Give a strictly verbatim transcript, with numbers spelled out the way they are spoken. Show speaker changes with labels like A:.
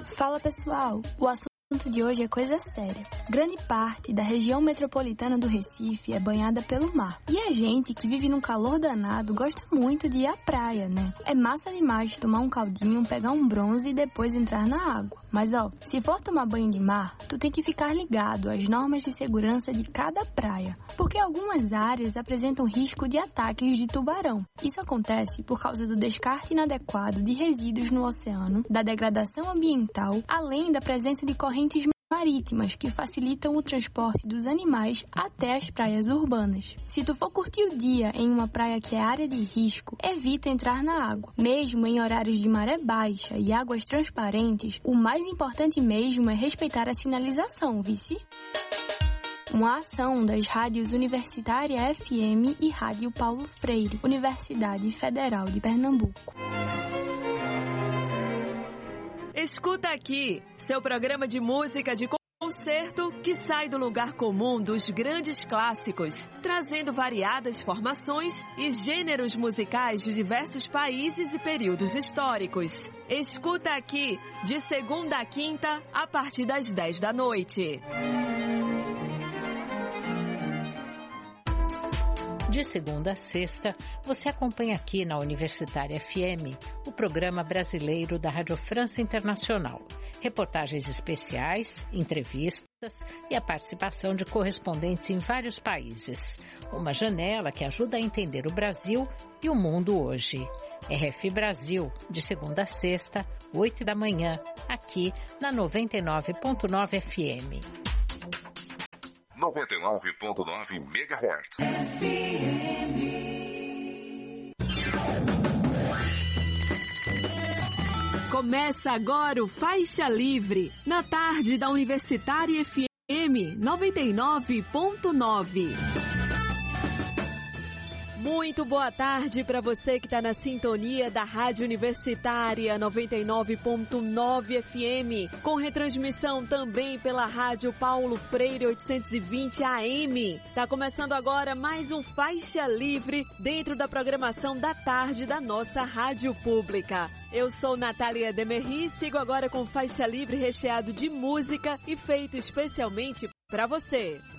A: Fala pessoal, o assunto O assunto de hoje é coisa séria. Grande parte da região metropolitana do Recife é banhada pelo mar. E a gente que vive num calor danado gosta muito de ir à praia, né? É massa demais tomar um caldinho, pegar um bronze e depois entrar na água. Mas ó, se for tomar banho de mar, tu tem que ficar ligado às normas de segurança de cada praia. Porque algumas áreas apresentam risco de ataques de tubarão. Isso acontece por causa do descarte inadequado de resíduos no oceano, da degradação ambiental, além da presença de correntes marítimas que facilitam o transporte dos animais até as praias urbanas. Se tu for curtir o dia em uma praia que é área de risco, evita entrar na água. Mesmo em horários de maré baixa e águas transparentes, o mais importante mesmo é respeitar a sinalização, vice? Uma ação das rádios Universitária F M e Rádio Paulo Freire, Universidade Federal de Pernambuco.
B: Escuta aqui, seu programa de música de concerto que sai do lugar comum dos grandes clássicos, trazendo variadas formações e gêneros musicais de diversos países e períodos históricos. Escuta aqui, de segunda a quinta, a partir das dez da noite.
C: De segunda a sexta, você acompanha aqui na Universitária F M o programa brasileiro da Rádio França Internacional. Reportagens especiais, entrevistas e a participação de correspondentes em vários países. Uma janela que ajuda a entender o Brasil e o mundo hoje. R F Brasil, de segunda a sexta, oito da manhã, aqui na noventa e nove ponto nove F M.
D: noventa e nove ponto nove megahertz. F M.
B: Começa agora o Faixa Livre, na tarde da Universitária F M noventa e nove ponto nove. Muito boa tarde para você que está na sintonia da Rádio Universitária noventa e nove ponto nove F M, com retransmissão também pela Rádio Paulo Freire oitocentos e vinte A M. Tá começando agora mais um Faixa Livre dentro da programação da tarde da nossa rádio pública. Eu sou Natália Demerri, sigo agora com Faixa Livre recheado de música e feito especialmente para você.